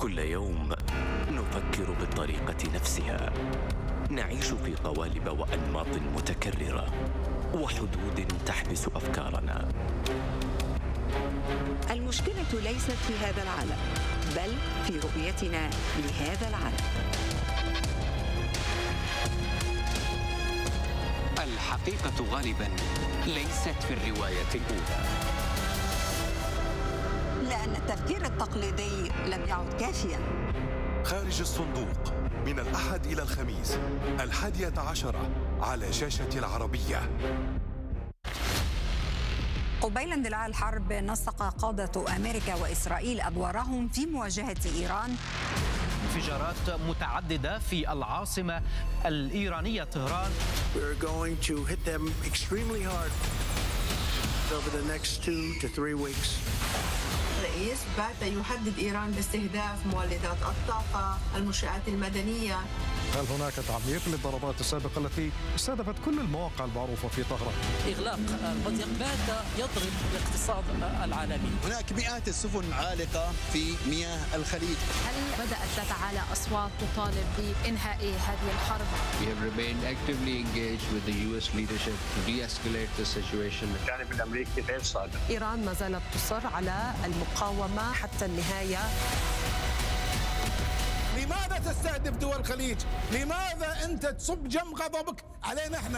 كل يوم نفكر بالطريقة نفسها، نعيش في قوالب وأنماط متكررة وحدود تحبس أفكارنا. المشكلة ليست في هذا العالم، بل في رؤيتنا لهذا العالم. الحقيقة غالباً ليست في الرواية الأولى، لأن التفكير التقليدي لم يعد كافياً. خارج الصندوق من الأحد إلى الخميس 11 على شاشة العربية. قبيل اندلاع الحرب نسق قادة أمريكا وإسرائيل أدوارهم في مواجهة إيران. انفجارات متعددة في العاصمة الإيرانية طهران. We're going to hit them extremely hard over the next 2 to 3 weeks. الرئيس بات يهدد إيران باستهداف مولدات الطاقة، المنشآت المدنية. هل هناك تعميق للضربات السابقة التي استهدفت كل المواقع المعروفة في طهران؟ إغلاق المضيق بات يضرب الاقتصاد العالمي. هناك مئات السفن عالقة في مياه الخليج. هل بدأت تتعالى أصوات تطالب بإنهاء هذه الحرب؟ We have remained actively engaged with the US leadership to de-escalate the situation. الجانب الأمريكي غير صادق. إيران ما زالت تصر على المقاومة حتى النهاية. لماذا تستهدف دول الخليج؟ لماذا أنت تصب جم غضبك علينا احنا؟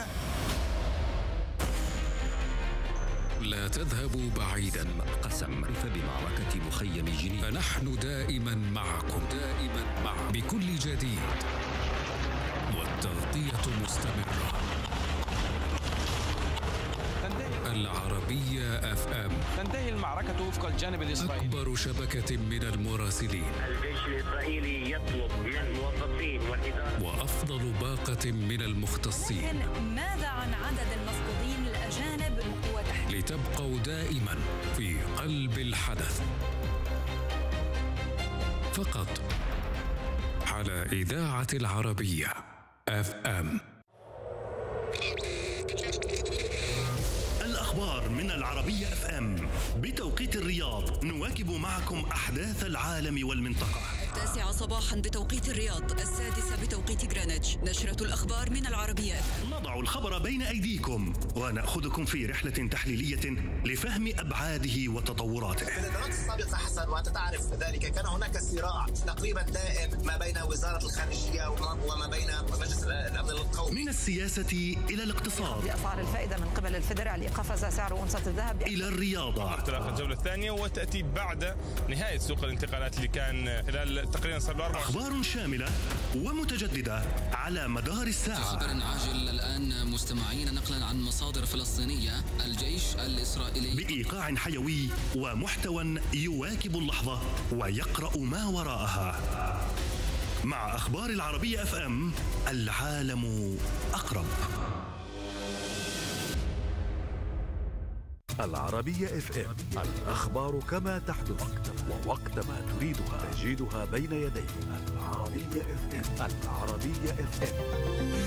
لا تذهبوا بعيدا. قسم فبمعركة مخيم جنين فنحن دائما معكم بكل جديد، والتغطية مستمرة. العربية FM. تنتهي المعركة وفق الجانب الإسرائيلي. أكبر شبكة من المراسلين. الجيش الإسرائيلي يطلب من الموظفين والإدارة وأفضل باقة من المختصين. لكن ماذا عن عدد المفقودين الأجانب وتحديد؟ لتبقوا دائما في قلب الحدث، فقط على إذاعة العربية FM. الأخبار من العربية FM بتوقيت الرياض. نواكب معكم أحداث العالم والمنطقة. 9 صباحا بتوقيت الرياض، 6 بتوقيت غرينتش. نشرة الأخبار من العربية. نضع الخبر بين أيديكم ونأخذكم في رحلة تحليلية لفهم أبعاده وتطوراته. في الإدارات السابقة حسن وأنت تعرف ذلك، كان هناك صراع تقريبا دائم ما بين وزارة الخارجية وما بين مجلس الأمن القومي. من السياسة إلى الاقتصاد، بأسعار الفائدة من قبل الفيدرالي قفز سعر أونصة الذهب، إلى الرياضة. انطلاق الجولة الثانية وتأتي بعد نهاية سوق الانتقالات اللي كان خلال تقريبا صار 4 أخبار شاملة ومتجددة على مدار الساعة. خبر عاجل الآن مستمعين، نقلا عن مصادر فلسطينية. الجيش الإسرائيلي بإيقاع حيوي ومحتوى يواكب اللحظة ويقرأ ما وراءها. مع أخبار العربية FM، العالم أقرب. العربية FM، الأخبار كما تحدث ووقت ما تريدها، تجدها بين يديك. العربية FM.